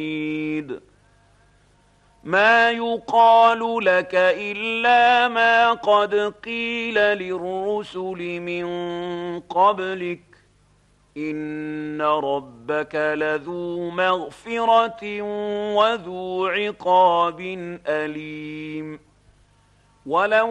ما يقال لك إلا ما قد قيل للرسل من قبلك إن ربك لذو مغفرة وذو عقاب أليم. ولو